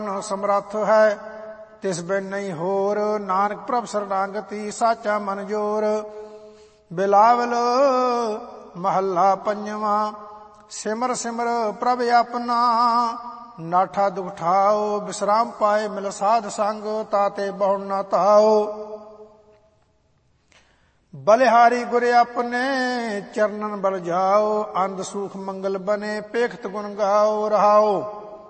ਸਮਰੱਥ ਹੈ ਤਿਸ ਬਿਨ ਨਹੀਂ ਹੋਰ। ਨਾਨਕ ਪ੍ਰਭ ਸਰਨਾਗਤੀ ਸਾਚਾ ਮਨ ਜੋਰ। ਬਿਲਾਵਲ ਮਹੱਲਾ ਪੰਜਵਾਂ। ਸਿਮਰ ਸਿਮਰ ਪ੍ਰਭ ਆਪਣਾ ਨਾਠਾ ਦੁਖ ਠਾਓ। ਬਿਸਰਾਮ ਪਾਏ ਮਿਲ ਸਾਧ ਸੰਗ ਤਾਤੇ ਬਹੁ ਨਾ ਤਾਓ। ਬਲਿਹਾਰੀ ਗੁਰ ਆਪਣੇ ਚਰਨਨ ਬਲ ਜਾਓ। ਅੰਧ ਸੂਖ ਮੰਗਲ ਬਨੇ ਪੇਖਤ ਗੁਣ ਗਾਓ ਰਹਾਓ।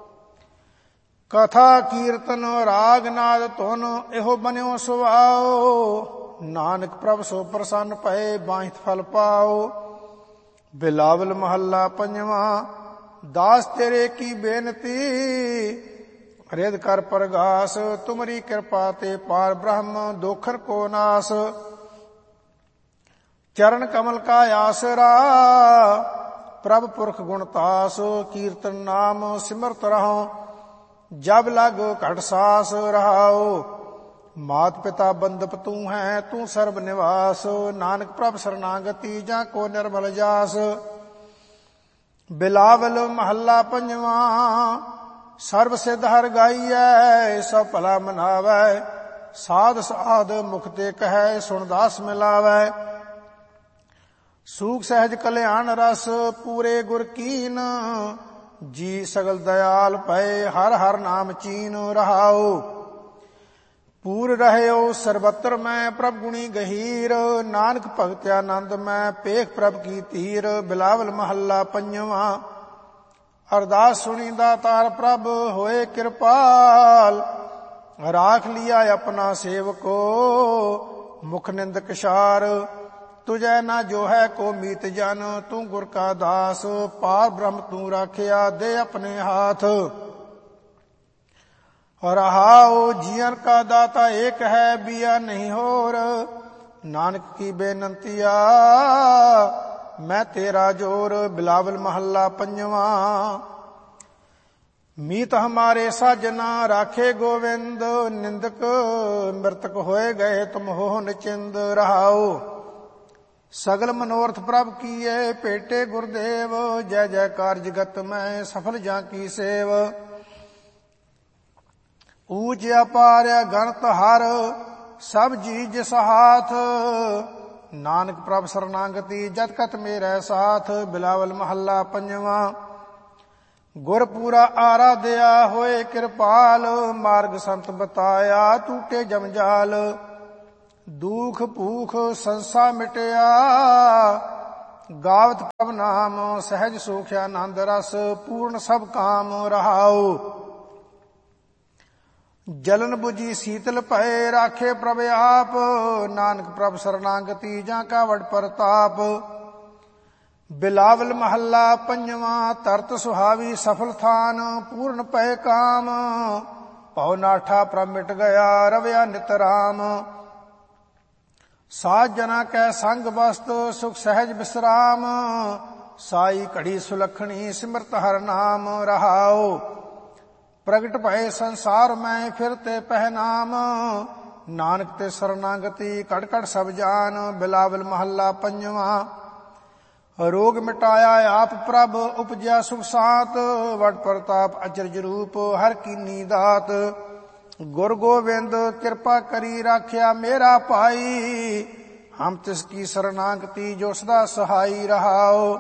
ਕਥਾ ਕੀਰਤਨ ਰਾਗ ਨਾਦ ਧੁਨ ਇਹੋ ਬਨਿਓ ਸੁਆਓ। ਨਾਨਕ ਪ੍ਰਭ ਸੋ ਪ੍ਰਸੰਨ ਭਏ ਬਾਹਿਤ ਫਲ ਪਾਓ। ਬਿਲਾਵਲ ਮਹੱਲਾ ਪੰਜਵਾਂ। ਦਾਸ ਤੇਰੇ ਕੀ ਬੇਨਤੀ ਰਿਦ ਕਰ ਪਰਗਾਸ। ਤੁਮਰੀ ਕਿਰਪਾ ਤੇ ਪਾਰ ਬ੍ਰਹਮ ਦੋਖਰ ਕੋ ਨਾਸ। ਚਰਨ ਕਮਲ ਕਾ ਆਸਰਾ ਪ੍ਰਭ ਪੁਰਖ ਗੁਣ ਤਾਸ। ਕੀਰਤਨ ਨਾਮ ਸਿਮਰਤ ਰਹੋ ਜਬ ਲਗ ਘਟ ਸਾਸ ਰਹਾਓ। ਮਾਤ ਪਿਤਾ ਬੰਦਪ ਤੂੰ ਹੈ ਤੂੰ ਸਰਬ ਨਿਵਾਸ। ਨਾਨਕ ਪ੍ਰਭ ਸਰਨਾਗਤੀ ਜਾਂ ਕੋ ਨਿਰਮਲ ਜਾਸ। ਬਿਲਾਵਲ ਮਹੱਲਾ ਪੰਜਵਾਂ। ਸਰਬ ਸਿਧ ਹਰਿ ਗਾਈਐ ਸਭ ਭਲਾ ਮਨਾਵੈ। ਸਾਧ ਸਾਧ ਮੁਖ ਤੇ ਕਹੈ ਸੁਣ ਦਾਸ ਮਿਲਾਵੈ। ਸੂਖ ਸਹਿਜ ਕਲਿਆਣ ਰਸ ਪੂਰੇ ਗੁਰ ਕੀਨ। ਜੀ ਸਗਲ ਦਇਆਲ ਭਏ ਹਰ ਹਰ ਨਾਮ ਚੀਨ ਰਹਾਓ। ਪੂਰ ਰਹਿਓ ਸਰਬੱਤਰ ਮੈਂ ਪ੍ਰਭ ਗੁਣੀ ਗਹੀਰ। ਨਾਨਕ ਭਗਤ ਆਨੰਦ ਮੈਂ ਪੇਖ ਪ੍ਰਭ ਕੀ ਧੀਰ। ਬਿਲਾਵਲ ਮਹੱਲਾ ਪੰਜਵਾਂ। ਅਰਦਾਸ ਸੁਣੀ ਦਾਤਾਰ ਪ੍ਰਭ ਹੋਏ ਕਿਰਪਾਲ। ਰਾਖ ਲਿਆ ਆਪਣਾ ਸੇਵਕੋ ਮੁਖ ਨਿੰਦਕ ਛਾਰ। ਤੁਝੈ ਨਾ ਜੋ ਹੈ ਕੋ ਮੀਤ ਜਨ ਤੂੰ ਗੁਰ ਕਾ ਦਾਸ। ਪਾਰ ਬ੍ਰਹਮ ਤੂੰ ਰਾਖਿਆ ਦੇ ਆਪਣੇ ਹਾਥ। ਰਹਾਓ ਜੀਵਨ ਕਾ ਦਾਤਾ ਏਕ ਹੈ ਬਿਆ ਨਹੀਂ ਹੋਰ। ਨਾਨਕ ਕੀ ਬੇਨੰਤੀਆ ਮੈਂ ਤੇਰਾ ਜੋਰ। ਬਿਲਾਵਲ ਮਹੱਲਾ ਪੰਜਵਾਂ। ਮੀਤ ਹਮਾਰੇ ਸਾਜਨਾ ਰਾਖੇ ਗੋਵਿੰਦ। ਨਿੰਦਕ ਮ੍ਰਿਤਕ ਹੋਏ ਗਏ ਤੁਮ ਹੋ ਨਿਚਿੰਦ ਰਹਾਓ। ਸਗਲ ਮਨੋਰਥ ਪ੍ਰਭ ਕੀਏ ਭੇਟੇ ਗੁਰਦੇਵ। ਜੈ ਜੈਕਾਰ ਜਗਤ ਮੈਂ ਸਫਲ ਜਾਂ ਕੀ ਸੇਵ। ਊਚ ਅਪਾਰ ਗਣਤ ਹਰ ਸਭ ਜੀ ਜਿਸ ਹਾਥ। ਨਾਨਕ ਪ੍ਰਭ ਸਰਨਾਗਤੀ ਜਤ ਕਤ ਮੇਰੇ ਸਾਥ। ਬਿਲਾਵਲ ਮਹੱਲਾ ਪੰਜਵਾਂ। ਗੁਰ ਪੂਰਾ ਆਰਾਧਿਆ ਹੋਏ ਕਿਰਪਾਲ। ਮਾਰਗ ਸੰਤ ਬਤਾਇਆ ਟੂਟੇ ਜਮਜਾਲ। ਦੁਖ ਭੂਖ ਸੰਸਾ ਮਿਟਿਆ ਗਾਵਤ ਪ੍ਰਭ ਨਾਮ। ਸਹਿਜ ਸੁਖ ਆਨੰਦ ਰਸ ਪੂਰਨ ਸਭ ਕਾਮ ਰਹਾਓ। ਜਲਨ ਬੁਝੀ ਸੀਤਲ ਭਏ ਰਾਖੇ ਪ੍ਰਭ ਆਪ। ਨਾਨਕ ਪ੍ਰਭ ਸਰਨਾਗਤੀ ਜਾਂ ਕਾ ਵਡ ਪ੍ਰਤਾਪ। ਬਿਲਾਵਲ ਮਹੱਲਾ ਪੰਜਵਾਂ। ਤਰਤ ਸੁਹਾਵੀ ਸਫਲ ਥਾਨ ਪੂਰਨ ਪਏ ਕਾਮ। ਭਉ ਨਾਠਾ ਪ੍ਰਭ ਮਿਟ ਗਿਆ ਰਵਿਆ ਨਿਤ ਰਾਮ। ਸਾਧ ਜਨਾ ਕੈ ਸੰਗ ਬਸਤ ਸੁਖ ਸਹਿਜ ਬਿਸਰਾਮ। ਸਾਈ ਘੜੀ ਸੁਲਖਣੀ ਸਿਮਰਤ ਹਰ ਨਾਮ ਰਹਾਓ। ਪ੍ਰਗਟ ਭਏ ਸੰਸਾਰ ਮੈਂ ਫਿਰ ਤੇ ਪਹਿਨਾਮ। ਨਾਨਕ ਤੇ ਸਰਨਾਗਤੀ ਘਟ ਘਟ ਸਭ ਜਾਨ। ਬਿਲਾਵਲ ਮਹੱਲਾ ਪੰਜਵਾਂ। ਰੋਗ ਮਿਟਾਇਆ ਆਪ ਪ੍ਰਭ ਉਪਜਿਆ ਸੁਖ ਸਾਤ। ਵਡ ਪ੍ਰਤਾਪ ਅਚਰਜ ਰੂਪ ਹਰ ਕੀਨੀ ਦਾਤ। ਗੁਰ ਗੋਬਿੰਦ ਕਿਰਪਾ ਕਰੀ ਰਾਖਿਆ ਮੇਰਾ ਭਾਈ। ਹਮ ਤਿਸ ਕੀ ਸਰਨਾਗਤੀ ਜੋ ਸਦਾ ਸਹਾਈ ਰਹਾਓ।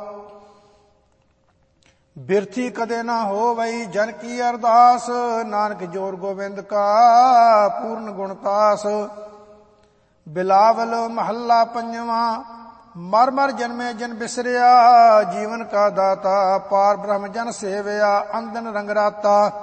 ਬਿਰਥੀ ਕਦੇ ਨਾ ਹੋਵਈ ਜਨ ਕੀ ਅਰਦਾਸ। ਨਾਨਕ ਜੋਰ ਗੋਬਿੰਦ ਕਾ ਪੂਰਨ ਗੁਣਤਾਸ। ਬਿਲਾਵਲ ਮਹੱਲਾ ਪੰਜਵਾਂ। ਮਰ ਮਰ ਜਨਮੇ ਜਨ ਬਿਸਰਿਆ ਜੀਵਨ ਕਾ ਦਾਤਾ। ਪਾਰ ਬ੍ਰਹਮ ਜਨ ਸੇਵਿਆ ਅੰਦਨ ਰੰਗ ਰਾਤਾ।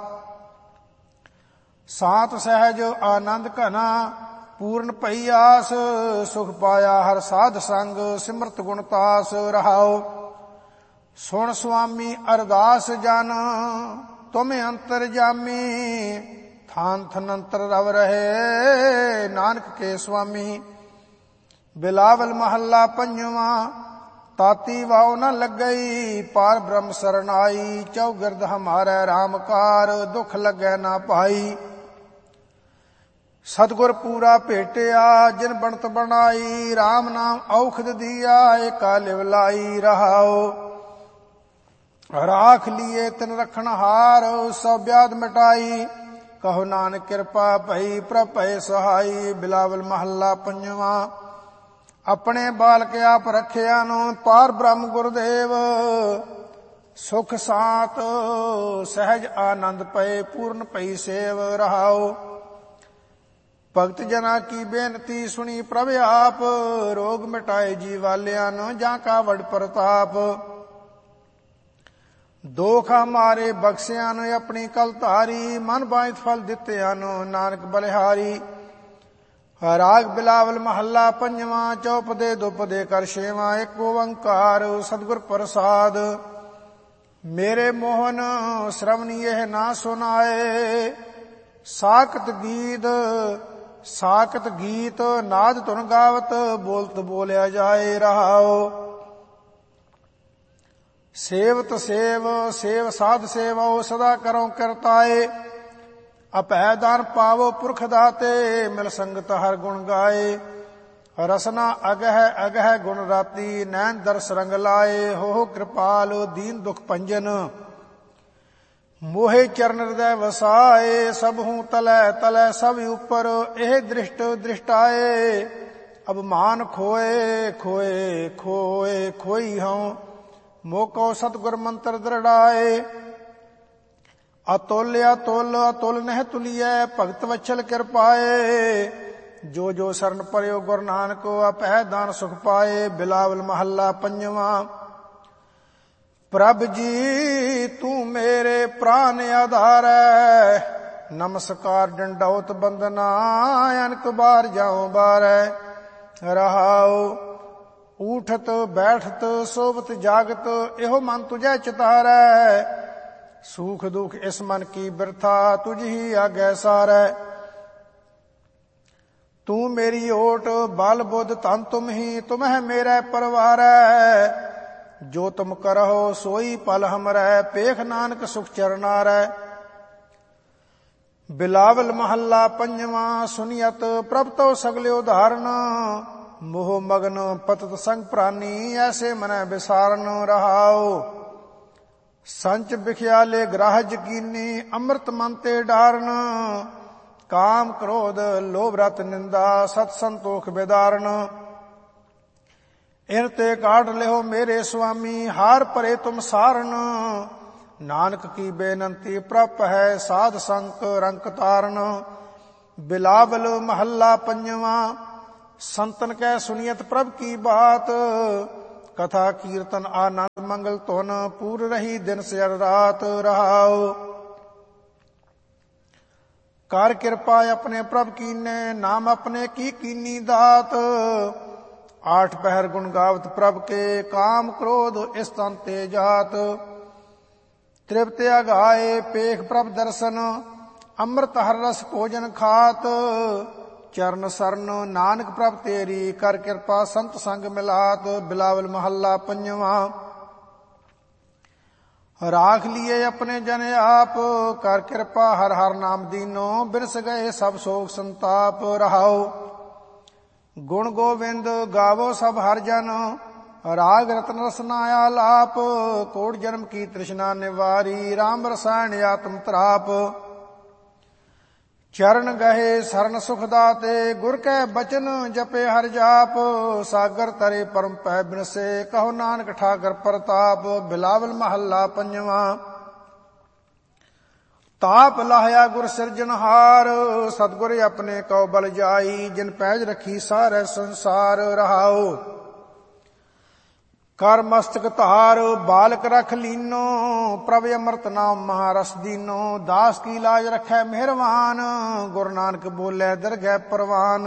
ਸਾਤ ਸਹਿਜ ਆਨੰਦ ਘਨਾ ਪੂਰਨ ਭਈ ਆਸ। ਸੁਖ ਪਾਇਆ ਹਰ ਸਾਧ ਸੰਗ ਸਿਮਰਤ ਗੁਣਤਾਸ ਰਹਾਓ। ਸੁਣ ਸੁਆਮੀ ਅਰਦਾਸ ਜਨ ਤੁਮ ਅੰਤਰ ਜਾਮੀ। ਥਾਨ ਥਨੰਤਰ ਰਵ ਰਹੇ ਨਾਨਕ ਕੇ ਸੁਆਮੀ। ਬਿਲਾਵਲ ਮਹੱਲਾ ਪੰਜਵਾਂ। ਤਾਤੀ ਵਾਉ ਨ ਲੱਗਈ ਪਾਰ ਬ੍ਰਹਮ ਸਰਨਾਈ। ਚੌਗਿਰਦ ਹਮਾਰੇ ਰਾਮਕਾਰ ਦੁਖ ਲੱਗੈ ਨਾ ਪਾਈ। ਸਤਿਗੁਰ ਪੂਰਾ ਭੇਟਿਆ ਜਿਨ ਬਣਤ ਬਣਾਈ। RAM ਨਾਮ ਔਖਦ ਦੀਆ ਏਕਾ ਲਿਵ ਲਾਈ ਰਹਾਓ। ਰਾਖ ਲੀਏ ਤਿਨ ਰਖਣ ਹਾਰ ਸਭ ਵਿਆਧ ਮਿਟਾਈ। ਕਹੋ ਨਾਨਕ ਕਿਰਪਾ ਭਈ ਪ੍ਰਭ ਭਏ ਸਹਾਈ। ਬਿਲਾਵਲ ਮਹੱਲਾ ਪੰਜਵਾਂ। ਆਪਣੇ ਬਾਲਕ ਆਪ ਰੱਖਿਆ ਨੂੰ ਪਾਰ ਬ੍ਰਹਮ ਗੁਰਦੇਵ। ਸੁਖ ਸਾਤ ਸਹਿਜ ਆਨੰਦ ਪਏ ਪੂਰਨ ਪਈ ਸੇਵ ਰਹਾਓ। ਭਗਤ ਜਨਾ ਕੀ ਬੇਨਤੀ ਸੁਣੀ ਪ੍ਰਭ ਆਪ। ਰੋਗ ਮਿਟਾਏ ਜੀ ਵਾਲਿਆਂ ਨੂੰ ਜਾਂ ਕਾ ਵਡ ਪ੍ਰਤਾਪ। ਦੋਖ ਹਮਾਰੇ ਬਖਸ਼ਿਆਂ ਨੂੰ ਆਪਣੀ ਕਲ ਧਾਰੀ। ਮਨ ਬਾਝਤ ਫਲ ਦਿੱਤਿਆਂ ਨੂੰ ਨਾਨਕ ਬਲਿਹਾਰੀ। ਰਾਗ ਬਿਲਾਵਲ ਮਹੱਲਾ ਪੰਜਵਾਂ। ਚੌਪਦੇ ਦੁਪਦੇ ਕਰ ਛੇਵਾਂ। ਇੱਕ ਓੰਕਾਰ ਸਤਿਗੁਰ ਪ੍ਰਸਾਦ। ਮੇਰੇ ਮੋਹਨ ਸ਼ਰਵਨੀ ਇਹ ਨਾ ਸੁਨਾਏ। ਸਾਕਤ ਗੀਤ ਨਾਦ ਧੁਨ ਗਾਵਤ। ਬੋਲਤ ਬੋਲਿਆ ਜਾਏ ਰਹਾਓ। ਸੇਵਤ ਸੇਵ ਸਾਧ ਸੇਵਾਓ ਸਦਾ ਕਰੋ ਕਰਤਾਏ। ਅਭੈ ਦਾਨ ਪਾਵੋ ਪੁਰਖ ਦਾਤੇ। ਮਿਲ ਸੰਗਤ ਹਰ ਗੁਣ ਗਾਏ। ਰਸਨਾ ਅਗਹਿ ਗੁਣ ਰਾਤੀ। ਨੈਣ ਦਰਸ ਰੰਗ ਲਾਏ। ਹੋ ਕਿਰਪਾਲ ਦੀਨ ਦੁਖ ਭੰਜਨ। ਮੋਹਿ ਚਰਨ ਹਿਰਦੈ ਵਸਾਏ। ਸਭ ਹੂੰ ਤਲੈ ਸਭ ਉਪਰ। ਇਹ ਦ੍ਰਿਸ਼ਟ ਦ੍ਰਿਸ਼ਟਾਏ। ਅਭਮਾਨ ਖੋਈ ਹਉ। ਮੋਕੋ ਸਤਿਗੁਰ ਮੰਤਰ ਦ੍ਰਿੜਾਏ। ਅਤੁਲ ਨਹਿ ਤੁਲੀਐ। ਭਗਤ ਵਛਲ ਕਿਰਪਾਏ। ਜੋ ਜੋ ਸਰਨ ਪਰਿਓ ਗੁਰ ਨਾਨਕ। ਅਭੈ ਦਾਨ ਸੁਖ ਪਾਏ। ਬਿਲਾਵਲ ਮਹੱਲਾ ਪੰਜਵਾਂ। ਪ੍ਰਭ ਜੀ ਤੂੰ ਮੇਰੇ ਪ੍ਰਾਨ ਆਧਾਰੈ। ਨਮਸਕਾਰ ਡੰਡੌਤ ਬੰਦਨਾ। ਅਨਕ ਬਾਰ ਜਾਉ ਬਾਰੈ ਰਹਾਉ। ਊਠਤ ਬੈਠਤ ਸੋਵਤ ਜਾਗਤ। ਇਹੋ ਮਨ ਤੁਝੈ ਚਿਤਾਰੈ। ਸੂਖ ਦੁਖ ਇਸ ਮਨ ਕੀ ਬਿਰਥਾ। ਤੁਝ ਹੀ ਆਗੈ ਸਾਰੈ। ਤੂੰ ਮੇਰੀ ਓਟ ਬਲ ਬੁੱਧ ਧਨ ਤੁਮ ਹੀ। ਤੁਮ ਹੈ ਮੇਰਾ ਪਰਵਾਰੈ। ਜੋ ਤੁਮ ਕਰਹੁ ਸੋਈ ਪਲ ਹਮਰੈ। ਪੇਖ ਨਾਨਕ ਸੁਖ ਚਰਨਾਰੈ। ਬਿਲਾਵਲ ਮਹੱਲਾ ਪੰਜਵਾਂ। ਸੁਨੀਅਤ ਪ੍ਰਭ ਤੋ ਸਗਲੇ ਉਧਾਰਨ। ਮੋਹ ਮਗਨ ਪਤਤ ਸੰਗ ਪ੍ਰਾਨੀ। ਐਸੇ ਮਨੈ ਵਿਸਾਰਨ ਰਹਾਉ। ਸੰਚ ਬਿਖਿਆਲੇ ਗ੍ਰਾਹ ਜਕੀਨੀ। ਅੰਮ੍ਰਿਤ ਮਨ ਤੇ ਡਾਰਨ। ਕਾਮ ਕ੍ਰੋਧ ਲੋਭ ਰਤ ਨਿੰਦਾ। ਸਤ ਸੰਤੋਖ ਬਿਦਾਰਨ। ਇਨ ਤੇ ਕਾਢ ਲਿਓ ਮੇਰੇ ਸੁਆਮੀ। ਹਾਰ ਭਰੇ ਤੁਮ ਸਾਰਨ। ਨਾਨਕ ਕੀ ਬੇਨੰਤੀ ਪ੍ਰਭ ਹੈ। ਸਾਧ ਸੰਕ ਰੰਕ ਤਾਰਨ। ਬਿਲਾਵਲ ਮਹੱਲਾ ਪੰਜਵਾਂ। ਸੰਤਨ ਕੈ ਸੁਨੀਅਤ ਪ੍ਰਭ ਕੀ ਬਾਤ। ਕਥਾ ਕੀਰਤਨ ਆਨੰਦ ਮੰਗਲ ਧੁਨ। ਪੂਰ ਰਹੀ ਦਿਨ ਸਿਰ ਰਾਤ ਰਹਾਉ। ਕਰ ਕਿਰਪਾ ਆਪਣੇ ਪ੍ਰਭ ਕੀਨੇ। ਨਾਮ ਆਪਣੇ ਕੀ ਕੀਨੀ ਦਾਤ। ਆਠ ਪਹਿਰ ਗੁਣ ਗਾਵਤ ਪ੍ਰਭ ਕੇ। ਕਾਮ ਕ੍ਰੋਧ ਇਸ ਤਨ ਤੇ ਜਾਤ। ਤ੍ਰਿਪਤ ਅਗਾਏ ਪੇਖ ਪ੍ਰਭ ਦਰਸ਼ਨ। ਅੰਮ੍ਰਿਤ ਹਰ ਰਸ ਭੋਜਨ ਖਾਤ। ਚਰਨ ਸਰਨ ਨਾਨਕ ਪ੍ਰਭ ਤੇਰੀ। ਕਰ ਕਿਰਪਾ ਸੰਤ ਸੰਗ ਮਿਲਾਤ। ਬਿਲਾਵਲ ਮਹੱਲਾ ਪੰਜਵਾਂ। ਰਾਖ ਲੀਏ ਆਪਣੇ ਜਨ ਆਪ। ਕਰ ਕਿਰਪਾ ਹਰ ਹਰ ਨਾਮ ਦੀਨੋ। ਬਿਰਸ ਗਏ ਸਭ ਸੋਗ ਸੰਤਾਪ ਰਹਾਉ। ਗੁਣ ਗੋਵਿੰਦ ਗਾਵੋ ਸਭ ਹਰ ਜਨ। ਰਾਗ ਰਤਨ ਰਸਨਾ ਆਲਾਪ। ਕੋਟ ਜਨਮ ਕੀ ਤ੍ਰਿਸ਼ਨਾ ਨਿਵਾਰੀ। ਰਾਮ ਰਸਾਇਣ ਆਤਮ ਤਰਾਪ। ਚਰਨ ਗਏ ਸਰਨ ਸੁਖ ਦਾਤੇ। ਗੁਰ ਕੈ ਬਚਨ ਜਪੇ ਹਰ ਜਾਪ। ਸਾਗਰ ਤਰੇ ਪਰਮ ਪੈ ਬਿਨਸੇ। ਕਹੋ ਨਾਨਕ ਠਾਕਰ ਪ੍ਰਤਾਪ। ਬਿਲਾਵਲ ਮਹੱਲਾ ਪੰਜਵਾਂ। ਤਾਪ ਲਾਹਿਆ ਗੁਰ ਸਿਰਜਨਹਾਰ। ਸਤਿਗੁਰ ਆਪਣੇ ਕਉ ਬਲ ਜਾਈ। ਜਿਨ ਪੈਜ ਰੱਖੀ ਸਾਰੇ ਸੰਸਾਰ ਰਹਾਉ। ਕਰ ਮਸਤਕ ਧਾਰ ਬਾਲਕ ਰਖ ਲੀਨੋ। ਪ੍ਰਭ ਅੰਮ੍ਰਿਤ ਨਾਮ ਮਹਾਰਸ ਦੀਨੋ। ਦਾਸ ਕੀ ਲਾਜ ਰਖੈ ਮਿਹਰਵਾਨ। ਗੁਰੂ ਨਾਨਕ ਬੋਲੇ ਦਰਗਹਿ ਪ੍ਰਵਾਨ।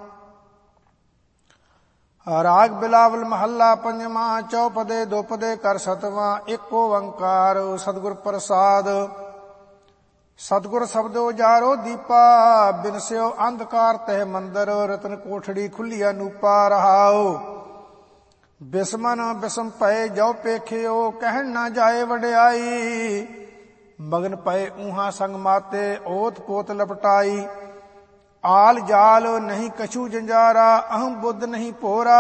ਰਾਗ ਬਿਲਾਵਲ ਮਹੱਲਾ ਪੰਜਵਾਂ। ਚੌਪਦੇ ਦੁਪਦੇ ਕਰ ਸਤਵਾਂ। ਇੱਕ ਓੰਕਾਰ ਸਤਿਗੁਰ ਪ੍ਰਸਾਦ। ਸਤਿਗੁਰ ਸ਼ਬਦੋ ਉਜਾਰੋ ਦੀਪਾ। ਬਿਨਸਿਓ ਅੰਧਕਾਰ ਤਹਿ ਮੰਦਰ। ਰਤਨ ਕੋਠੜੀ ਖੁੱਲੀ ਅਨੂਪਾ ਰਹਾਉ। ਬਿਸਮਨ ਬਿਸਮ ਪਏ ਜੋ ਪੇਖਿਓ। ਕਹਿਣ ਨਾ ਜਾਏ ਵਡਿਆਈ। ਮਗਨ ਪਏ ਊਹਾਂ ਸੰਗ ਮਾਤੇ। ਓਤ ਪੋਤ ਲਪਟਾਈ। ਆਲ ਜਾਲ ਨਹੀਂ ਕਛੂ ਜੰਜਾਰਾ। ਅਹੰ ਬੁੱਧ ਨਹੀਂ ਭੋਰਾ।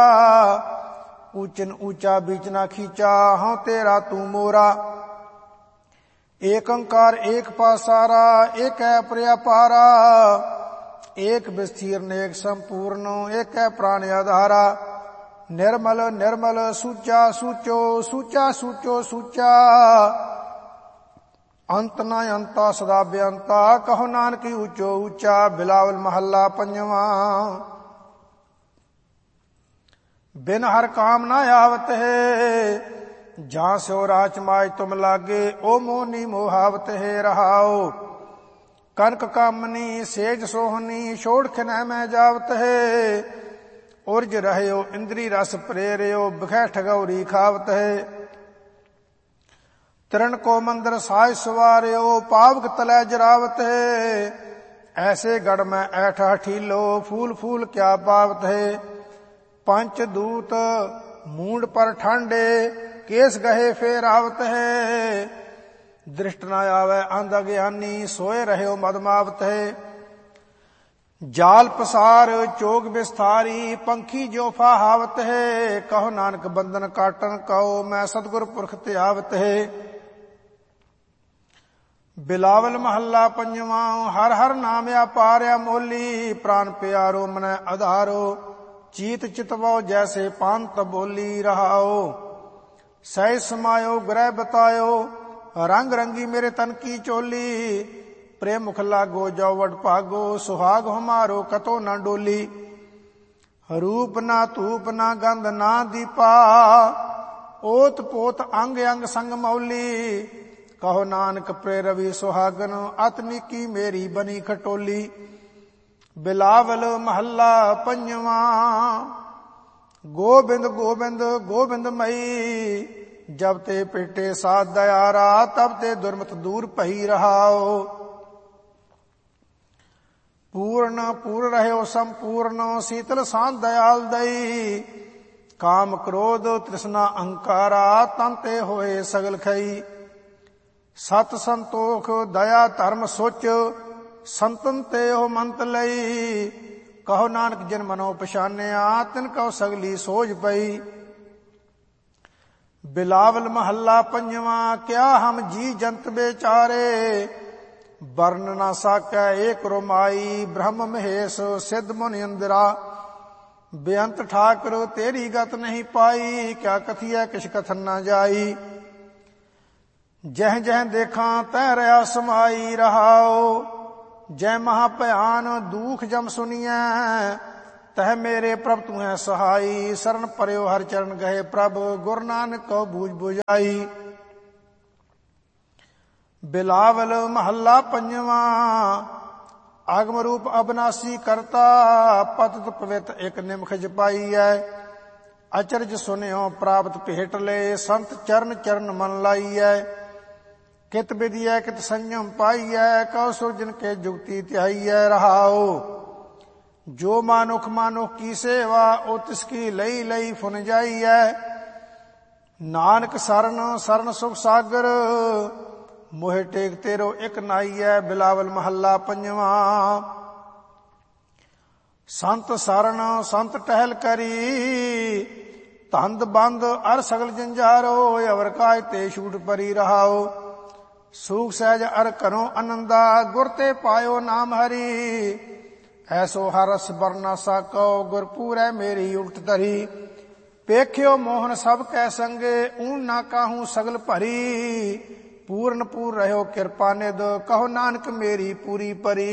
ਊਚਨ ਊਚਾ ਬੀਚ ਨਾ ਖੀਚਾ। ਹਉ ਤੇਰਾ ਤੂੰ ਮੋਰਾ। ਏਕ ਓੰਕਾਰ ਏਕ ਪਾਸਾਰਾ, ਏਕੈ ਪ੍ਰਿਆਪਾਰਾ, ਏਕ ਵਿਸਥੀਰ ਨੇਕ ਸੰਪੂਰਨ, ਏਕੈ ਪ੍ਰਾਣ ਆਧਾਰਾ। ਨਿਰਮਲ ਨਿਰਮਲ ਸੂਚਾ ਸੂਚੋ, ਸੂਚਾ ਸੂਚੋ ਸੂਚਾ, ਅੰਤ ਨਾ ਅੰਤਾ ਸਦਾ ਬੇਅੰਤਾ, ਕਹੋ ਨਾਨਕ ਊਚੋ ਊਚਾ। ਬਿਲਾਵਲ ਮਹੱਲਾ ਪੰਜਵਾਂ। ਬਿਨ ਹਰ ਕਾਮ ਨਾ ਆਵਤ ਹੈ, ਜਾਂ ਸਿਓ ਰਾਚ ਮਾਜ ਤੁਮ ਲਾਗੇ, ਓ ਮੋਹਨੀ ਮੋਹਾਵਤ ਹੈ। ਰਹਾਓ ਕਨਕ ਕਾਮਨੀ ਸੇਜ ਸੋਹਨੀ, ਛੋੜ ਖਿਨੈ ਮੈਂ ਜਾਵਤ ਹੈ। ਉਰਜ ਰਹਿਓ ਇੰਦਰੀ ਰਸ ਪ੍ਰੇਰਿਓ, ਬਿਖੈ ਠਗੌਰੀ ਖਾਵਤ ਹੈ। ਤ੍ਰਿਣ ਕੋ ਮੰਦਰ ਸਾਜ ਸਵਾਰਿਓ, ਪਾਵਕ ਤਲੈ ਜਰਾਵਤ ਹੈ। ਐਸੇ ਗੜ ਮੈਂ ਐਠ ਹਠੀਲੋ, ਫੂਲ ਫੂਲ ਕਿਆ ਪਾਵਤ ਹੈ। ਪੰਚ ਦੂਤ ਮੂੰਡ ਪਰ ਠਾਂਡੇ, ਕੇਸ ਗਹੇ ਫੇਰ ਆਵਤ ਹੈ। ਦ੍ਰਿਸ਼ਟ ਨਾ ਆਵੈ ਅੰਧ ਅਗਿਆਨੀ, ਸੋਏ ਰਹਿਓ ਮਦਮਾਵਤ ਹੈ। ਜਾਲ ਪਸਾਰ ਚੋਗ ਵਿਸਥਾਰੀ, ਪੰਖੀ ਜੋ ਫਾਹਾਵਤ ਹੈ। ਕਹੋ ਨਾਨਕ ਬੰਧਨ ਕਾਟਨ ਕਉ, ਮੈਂ ਸਤਿਗੁਰ ਪੁਰਖ ਧਿਆਵਤ ਹੈ। ਬਿਲਾਵਲ ਮਹੱਲਾ ਪੰਜਵਾਂ। ਹਰ ਹਰ ਨਾਮ ਅਪਾਰਿਆ ਮੋਲੀ, ਪ੍ਰਾਨ ਪਿਆਰੋ ਮਨੈ ਆਧਾਰੋ। ਚੀਤ ਚਿਤਵੋ ਜੈਸੇ ਪਾਂਤ ਬੋਲੀ। ਰਹਾਓ ਸਹਿ ਸਮਾਇਓ ਗ੍ਰਹਿ ਬਤਾਇਓ, ਰੰਗ ਰੰਗੀ ਮੇਰੇ ਤਨ ਕੀ ਚੋਲੀ। ਪ੍ਰੇਮ ਮੁਖ ਲਾਗੋ ਜੋ ਵਡ ਭਾਗੋ, ਸੁਹਾਗ ਹਮਾਰੋ ਕਤੋ ਨਾ ਡੋਲੀ। ਰੂਪ ਨਾ ਧੂਪ ਨਾ ਗੰਧ ਨਾ ਦੀਪਾ, ਓਤ ਪੋਤ ਅੰਗ ਅੰਗ ਸੰਗ ਮੌਲੀ। ਕਹੋ ਨਾਨਕ ਪ੍ਰੇਰਵੀ ਸੁਹਾਗਨ, ਅਤ ਨੀਕੀ ਮੇਰੀ ਬਨੀ ਖਟੋਲੀ। ਬਿਲਾਵਲ ਮਹੱਲਾ ਪੰਜਵਾਂ। ਗੋਬਿੰਦ ਗੋਬਿੰਦ ਗੋਬਿੰਦ ਮਈ, ਜਬ ਤੇ ਪੇਟੇ ਸਾਧ ਦਇਆਰਾ, ਤਬ ਤੇ ਦੁਰਮਤ ਦੂਰ ਭਈ। ਰਹਾਓ ਪੂਰਨ ਪੂਰ ਰਹਿਓ ਸੰਪੂਰਨ, ਸੀਤਲ ਸਾਧ ਦਇਆਲ ਦਈ। ਕਾਮ ਕ੍ਰੋਧ ਤ੍ਰਿਸ਼ਨਾ ਅਹੰਕਾਰਾ, ਤਨ ਤੇ ਹੋਏ ਸਗਲ ਖਈ। ਸਤ ਸੰਤੋਖ ਦਇਆ ਧਰਮ ਸੁਚ, ਸੰਤਨ ਤੇ ਉਹ ਮੰਤ ਲਈ। ਕਹੋ ਨਾਨਕ ਜਿਨ ਮਨੋ ਪਛਾਨਿਆ, ਤਿਨ ਕਉ ਸਗਲੀ ਸੋਝ ਪਈ। ਬਿਲਾਵਲ ਮਹੱਲਾ ਪੰਜਵਾਂ। ਕਿਆ ਹਮ ਜੀ ਜੰਤ ਬੇਚਾਰੇ, ਵਰਨ ਨਾ ਸਾਕੈ ਏਕ ਰੋਮਾਈ। ਬ੍ਰਹਮ ਮਹੇਸ਼ ਸਿੱਧ ਮੁਨਿ ਇੰਦਰਾ, ਬੇਅੰਤ ਠਾਕੁਰ ਤੇਰੀ ਗਤ ਨਹੀਂ ਪਾਈ। ਕਿਆ ਕਥੀਐ ਕਿਛ ਕਥਨ ਨਾ ਜਾਈ, ਜਹ ਜਹ ਦੇਖਾਂ ਤੈ ਰਿਆ ਸਮਾਈ। ਰਹਾਓ ਜੈ ਮਹਾ ਭਿਆਨ ਦੂਖ ਜਮ ਸੁਨੀਐ, ਤਹ ਮੇਰੇ ਪ੍ਰਭ ਤੂੰ ਹੈ ਸਹਾਈ। ਸਰਨ ਪਰਿਓ ਹਰ ਚਰਨ ਗਏ ਪ੍ਰਭ, ਗੁਰ ਨਾਨਕ ਕਉ ਬੂਝ ਬੁਝਾਈ। ਬਿਲਾਵਲ ਮਹੱਲਾ ਪੰਜਵਾਂ। ਆਗਮ ਰੂਪ ਅਬਨਾਸੀ ਕਰਤਾ, ਪਤਿਤ ਪਵਿੱਤ ਇਕ ਨਿਮਖ ਜਪਾਈਐ। ਅਚਰਜ ਸੁਨਿਓ ਪ੍ਰਾਪਤ ਭੇਟ ਲੈ, ਸੰਤ ਚਰਨ ਚਰਨ ਮਨ ਲਾਈਐ। ਕਿਤ ਵਿਦਿਆ ਕਿਤ ਸੰਜਮ ਪਾਈਐ, ਕਉ ਸੁਰਜਨ ਕੇ ਜੁਗਤੀ ਧਿਆਈਐ। ਰਹਾਓ ਜੋ ਮਾਨੁਖ ਮਾਨੁਖ ਕੀ ਸੇਵਾ, ਉਹ ਤਿਸਕੀ ਲਈ ਲਈ ਫੁਨ ਜਾਈਐ। ਨਾਨਕ ਸਰਨ ਸਰਨ ਸੁਖ ਸਾਗਰ, ਮੋਹਿ ਟੇਕ ਤੇਰੋ ਇਕ ਨਾਈਐ। ਬਿਲਾਵਲ ਮਹੱਲਾ ਪੰਜਵਾਂ। ਸੰਤ ਸਰਨ ਸੰਤ ਟਹਿਲ ਕਰੀ, ਧੰਦ ਬੰਦ ਅਰ ਸਗਲ ਜੰਜਾਰੋ। ਅਵਰ ਕਾਜ ਤੇ ਛੂਟ ਪਰੀ। ਰਹਾਓ ਸੂਖ ਸਹਿਜ ਅਰ ਘਰੋਂ ਆਨੰਦਾ, ਗੁਰ ਤੇ ਪਾਇਓ ਨਾਮ ਹਰੀ। ਐਸੋ ਹਰਸ ਬਰਨਾ ਸਾਕੋ, ਗੁਰ ਪੂਰੈ ਮੇਰੀ ਉਲਟ ਧਰੀ। ਪੇਖਿਓ ਮੋਹਨ ਸਭ ਕੈ ਸੰਗੇ, ਊਨ ਨਾ ਕਾਹੂ ਸਗਲ ਭਰੀ। ਪੂਰਨ ਪੂਰ ਰਹਿਓ ਕਿਰਪਾ ਨਿਧ, ਕਹੋ ਨਾਨਕ ਮੇਰੀ ਪੂਰੀ ਪਰੀ।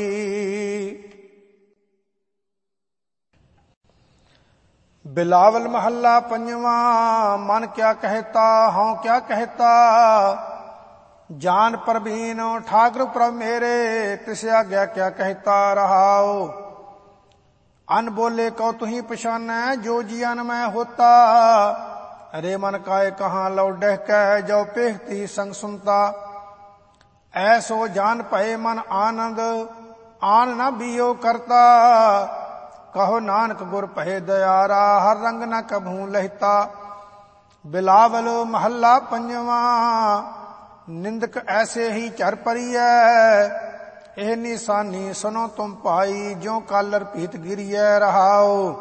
ਬਿਲਾਵਲ ਮਹੱਲਾ ਪੰਜਵਾਂ। ਮਨ ਕਿਆ ਕਹਿਤਾ ਹਉ ਕਿਆ ਕਹਿਤਾ, ਜਾਨ ਪ੍ਰਭੀਨ ਠਾਕੁਰ ਪ੍ਰਭ ਮੇਰੇ। ਤਿਸ ਆਗਿਆ ਕਿਆ ਕਹਿਤਾ। ਰਹਾਓ ਅਨ ਬੋਲੇ ਕਉ ਤੁਹੀ ਪਛਾਨੈ, ਜੋ ਜੀਅਨ ਮੈਂ ਹੋਤਾ। ਅਰੇ ਮਨ ਕਾਇ ਕਹਾਂ ਲਉ ਡਹਿ ਕੈ, ਜੋ ਪੇਖਤੀ ਸੰਗ ਸੁਨਤਾ। ਐਸੋ ਜਾਨ ਭਏ ਮਨ ਆਨੰਦ, ਆਨ ਨਾ ਬੀਓ ਕਰਤਾ। ਕਹੋ ਨਾਨਕ ਗੁਰ ਭਏ ਦਇਆਰਾ, ਹਰ ਰੰਗ ਨ ਕਭੂ ਲਹਿਤਾ। ਬਿਲਾਵਲ ਮਹੱਲਾ ਪੰਜਵਾਂ। ਨਿੰਦਕ ਐਸੇ ਹੀ ਝਰ ਪਰੀਐ, ਇਹ ਨਿਸ਼ਾਨੀ ਸੁਨੋ ਤੁਮ ਭਾਈ। ਜਿਉ ਕਾਲਰ ਭੀਤ ਗਿਰੀਐ। ਰਹਾਓ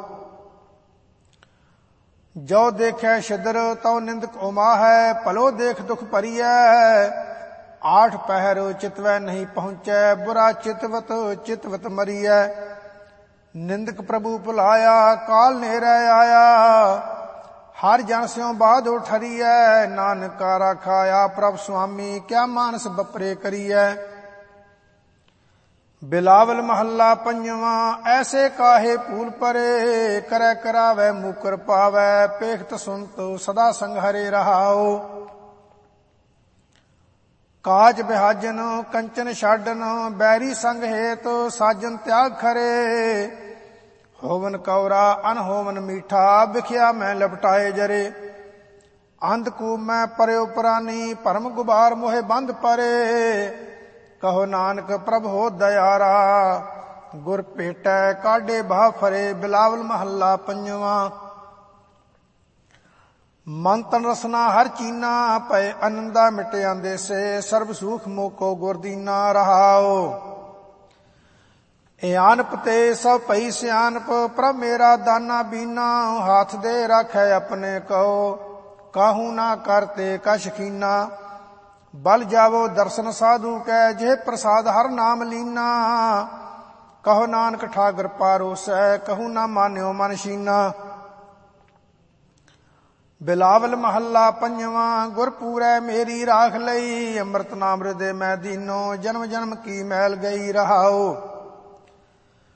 ਜੋ ਦੇਖੈ ਛਿਦਰ, ਤਉ ਨਿੰਦਕ ਉਮਾ ਹੈ। ਭਲੋ ਦੇਖ ਦੁਖ ਭਰੀਐ, ਆਠ ਪਹਿਰ ਚਿਤਵੈ ਨਹੀਂ ਪਹੁੰਚੈ, ਬੁਰਾ ਚਿਤਵਤ ਮਰੀਐ। ਨਿੰਦਕ ਪ੍ਰਭੂ ਭੁਲਾਇਆ, ਕਾਲ ਨੇਰੈ ਆਇਆ। ਹਰ ਜਨ ਸਿਉ ਬਾਧੋ ਠਰੀਐ, ਨਾਨਕਾ ਰਾਖਾਇਆ ਪ੍ਰਭ ਸੁਆਮੀ, ਕਿਆ ਮਾਨਸ ਬਪਰੇ ਕਰੀਐ। ਬਿਲਾਵਲ ਮਹੱਲਾ ਪੰਜਵਾਂ। ਐਸੇ ਕਾਹੇ ਭੂਲ ਪਰੇ, ਕਰੈ ਕਰਾਵੈ ਮੁਕਰ ਪਾਵੈ, ਪੇਖਤ ਸੁਨਤ ਸਦਾ ਸੰਗ ਹਰੇ ਰਹਾਉ। ਕਾਜ ਬਿਹਾਜਨ ਕੰਚਨ ਛਾਡਨ, ਬੈਰੀ ਸੰਗ ਹੇਤ ਸਾਜਨ ਤਿਆਗ ਖਰੇ। ਹੋਵਨ ਕੌਰਾ ਅਨਹੋਵਨ ਮੀਠਾ, ਵਿਖਿਆ ਮੈਂ ਲਪਟਾਏ ਜਰੇ। ਅੰਧਕੂਪ ਮੈਂ ਪਰਿਉ ਪ੍ਰਾਨੀ, ਭਰਮ ਗੁਬਾਰ ਮੋਹਿ ਬੰਧ ਪਰੇ। ਕਹੋ ਨਾਨਕ ਪ੍ਰਭ ਹੋ ਦਇਆਰਾ, ਗੁਰ ਭੇਟੈ ਕਾਢੇ ਬਾਹ ਫਰੇ। ਬਿਲਾਵਲ ਮਹੱਲਾ ਪੰਜਵਾਂ। ਮਨ ਤਨ ਰਸਨਾ ਹਰ ਚੀਨਾ, ਪਏ ਅਨੰਦਾ ਮਿਟਿਆਂ ਦੇਸੇ। ਸਰਬ ਸੂਖ ਮੋਕੋ ਗੁਰ ਦੀਨਾ ਰਹਾਉ। ਇਆਨਪ ਤੇ ਸਭ ਭਈ ਸਿਆਨਪ, ਪ੍ਰਭ ਮੇਰਾ ਦਾਨਾ ਬੀਨਾ। ਹਾਥ ਦੇ ਰਾਖੈ ਆਪਣੇ ਕਉ, ਕਾਹੂ ਨਾ ਕਰਤੇ ਕਛ ਕੀਨਾ। ਬਲ ਜਾਵੋ ਦਰਸ਼ਨ ਸਾਧੂ ਕੈ, ਜਿਹ ਪ੍ਰਸਾਦ ਹਰ ਨਾਮ ਲੀਨਾ। ਕਹੋ ਨਾਨਕ ਠਾਗਰ ਪਾਰੋਸੈ, ਕਹੂ ਨਾ ਮਾਨਿਓ ਮਨ ਸ਼ੀਨਾ। ਬਿਲਾਵਲ ਮਹੱਲਾ ਪੰਜਵਾਂ। ਗੁਰ ਪੂਰੈ ਮੇਰੀ ਰਾਖ ਲਈ, ਅੰਮ੍ਰਿਤ ਨਾਮ ਹਿਰਦੇ ਮੈਂ ਦੀਨੋ। ਜਨਮ ਜਨਮ ਕੀ ਮੈਲ ਗਈ ਰਹਾਉ।